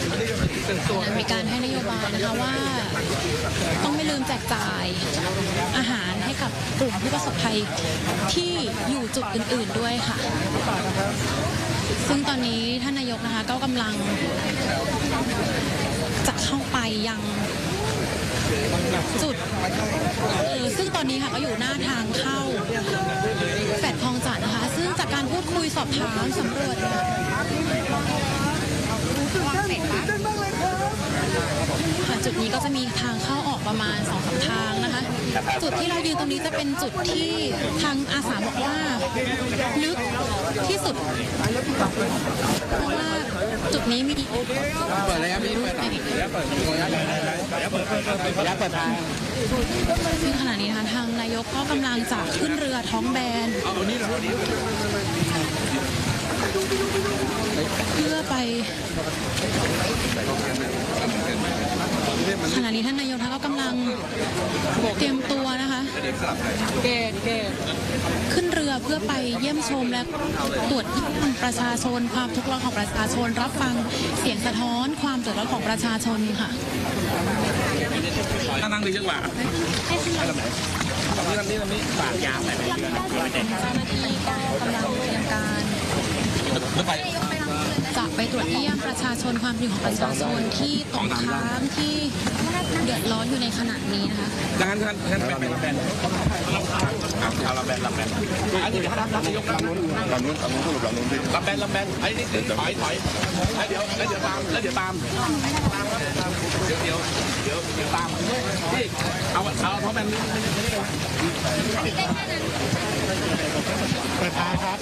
มีการให้นโยบายนะคะว่าต้องไม่ลืมแจกจ่ายอาหารให้กับกลุ่มผู้ประสบภัยที่อยู่จุดอื่นๆด้วยค่ะซึ่งตอนนี้ท่านนายกนะคะก็กำลังจะเข้าไปยังจุดซึ่งตอนนี้ค่ะก็อยู่หน้าทางเข้าแฟลตคลองจันทน์นะคะซึ่งจากการพูดคุยสอบถามสำรวจจุดนี้ก็จะมีทางเข้าออกประมาณ 2-3 ทางนะคะจุดที่เรายืนตรงนี้จะเป็นจุดที่ทางอาสาบอกว่าลึกที่สุดเพราะว่าจุดนี้มีเปิดเลยครับพี่เปิดทางซึ่งขณะนี้นะคะทางนายกก็กำลังจะขึ้นเรือท้องแบนเพื่อไปขณะนี้ท่านนายกก็กำลังเตรียมตัวนะคะขึ้นเรือเพื่อไปเยี่ยมชมและตรวจเยี่ยมประชาชนความทุกข์ร้อนของประชาชนรับฟังเสียงสะท้อนความเดือดร้อนของประชาชนค่ะนั่งดีจังหวะนี่ปากยาวไปเจ้าหน้าที่ก็กำลังเตรียมการจะไปตรวจเยี่ยมประชาชนความดีของประชาชนที่ตกค้างที่เดือดร้อนอยู่ในขณะนี้นะคะดังนั้นเป็นลำแบนเอาลำแบนอันนี้รับนายกลำนู้นสรุปลำนู้นลำแบนไอ้นี่ถอยเดี๋ยวตามเดี๋ยวตามที่เอาท้องแบนนี่เปิดทางครับ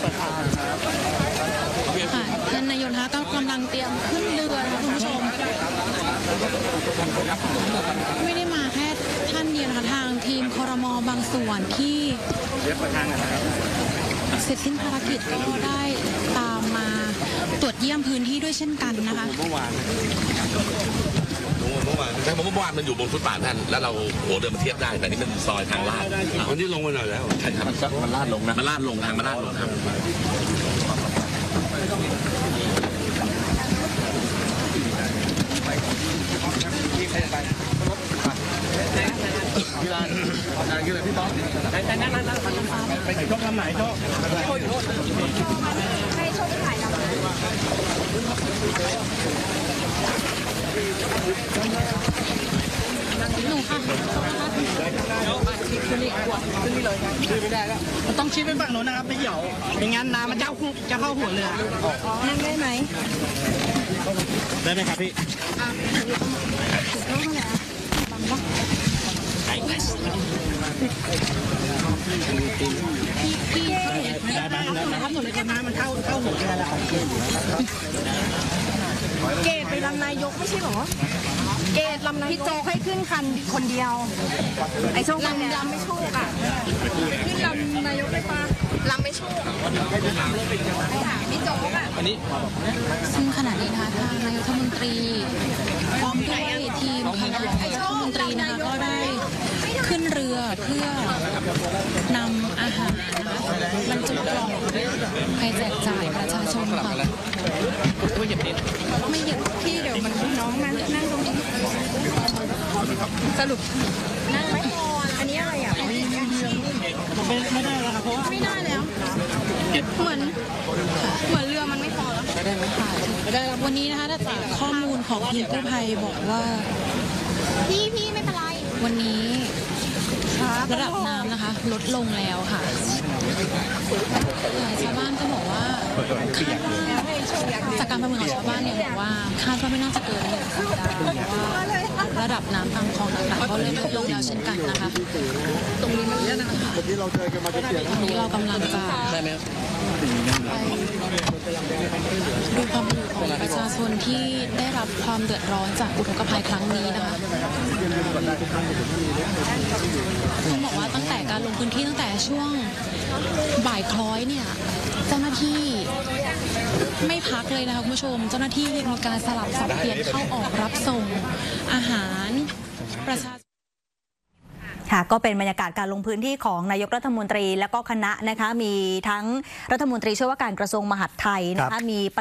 ค่ะท่านนายกก็กำลังเตรียมขึ้นเรือนะคุณผู้ชมไม่ได้มาแค่ท่านเดียวนะคะทางทีมครม.บางส่วนที่เสร็จสิ้นภารกิจก็ได้ตามมาตรวจเยี่ยมพื้นที่ด้วยเช่นกันนะคะเมื่อวานมันอยู่บนฟุตบาทท่านแล้วเราเดินมาเทียบได้แต่นี่มันซอยทางลาดวันนี้ลงไปหน่อยแล้วใช่ครับมันลาดลงนะมันลาดลงครับพี่ต๊อกนั่งไปไหนโชคทำไหนโชคอยู่โน่นให้โชคถ่ายเราหนูค่ะขึ้นนี่เลยไม่ได้แล้วต้องชี้ไปฝั่งโน้นนะครับไม่เหี่ยวไม่งั้นน้ำมันจะเข้าหัวเรือนั่งได้ไหมครับพี่ครับหนูเลยน้ำมันเข้าหัวเรือแล้วเกตไปลำนายกไม่ใช่หรอเกตลำนายกพี่โจให้ขึ้นคันคนเดียวไอ้โชคลำไม่โชคอ่ะขึ้นลำนายกได้ปะลำไม่โชคพี่โจอ่ะซึ่งขณะนี้นะคะทางนายกรัฐมนตรีพร้อมด้วยทีมคณะรัฐมนตรีนะคะก็ได้ขึ้นเรือเพื่อนำอาหารบรรจุกล่องไปแจกจ่ายประชาชนค่ะไม่เหยียบที่เดี๋ยวมันน้องมานั่งตรงนี้สรุปนั่งไม่พออันนี้อะไรอ่ะไม่ได้แล้วครับเพราะไม่ได้แล้วเหมือนเรือมันไม่พอแล้วไม่ได้แล้ววันนี้นะคะจากข้อมูลของทีมกู้ภัยบอกว่าพี่ไม่เป็นไรวันนี้ระดับน้ำนะคะลดลงแล้วค่ะชาวบ้านก็บอกว่าจากการประเมินของชาวบ้านเนี่ยบอกว่าคาดว่าไม่น่าจะเกิน1 สัปดาห์เพราะว่าระดับน้ำตามคลองต่างๆก็เริ่มลดลงแล้วเช่นกันนะคะตรงนี้มันเยอะนะคะวันนี้เราเจอกันมาจะเปลี่ยนวันนี้เรากำลังจะดูความอยู่ของประชาชนที่ได้รับความเดือดร้อนจากอุทกภัยครั้งนี้นะคะต้องบอกว่าตั้งแต่การลงพื้นที่ตั้งแต่ช่วงบ่ายคล้อยเนี่ยเจ้าหน้าที่ไม่พักเลยนะคะคุณผู้ชมเจ้าหน้าที่มีการสลับสับเปลี่ยนเข้าออกรับส่งอาหารประชาชนค่ะก็เป็นบรรยากาศการลงพื้นที่ของนายกรัฐมนตรีและก็คณะนะคะมีทั้งรัฐมนตรีช่วยว่าการกระทรวงมหาดไทยนะคะมี